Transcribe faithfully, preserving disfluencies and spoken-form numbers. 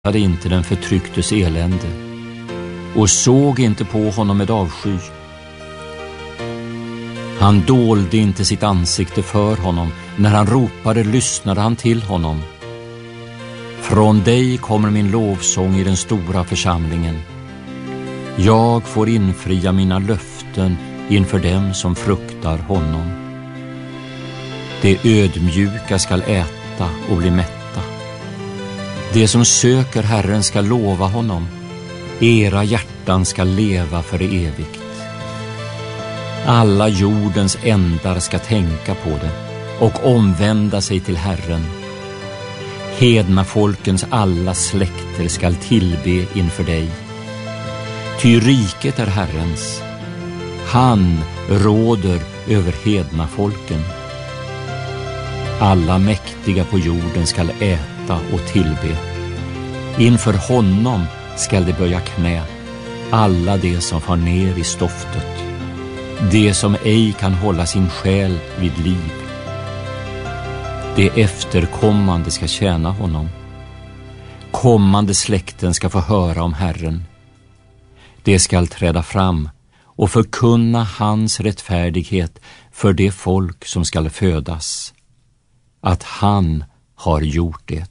hade inte den förtrycktes elände och såg inte på honom med avsky. Han dolde inte sitt ansikte för honom. När han ropade lyssnade han till honom. Från dig kommer min lovsång i den stora församlingen. Jag får infria mina löften inför dem som fruktar honom. De ödmjuka skall äta och bli mätta. De som söker Herren ska lova honom. Era hjärtan ska leva för evigt. Alla jordens ändar ska tänka på det och omvända sig till Herren. Hedna folkens alla släkter skall tillbe inför dig. Ty riket är Herrens. Han råder över hedna folken. Alla mäktiga på jorden skall äta och tillbe. Inför honom skall de böja knä, alla de som far ner i stoftet, de som ej kan hålla sin själ vid liv. De efterkommande ska tjäna honom. Kommande släkten ska få höra om Herren. De skall träda fram och förkunna hans rättfärdighet för det folk som skall födas, att han har gjort det.